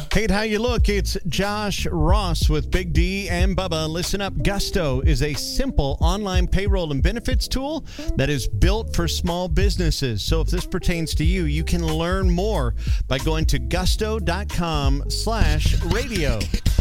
Hey, how you look? It's Josh Ross with Big D and Bubba. Listen up. Gusto is a simple online payroll and benefits tool that is built for small businesses. So if this pertains to you, you can learn more by going to gusto.com/radio.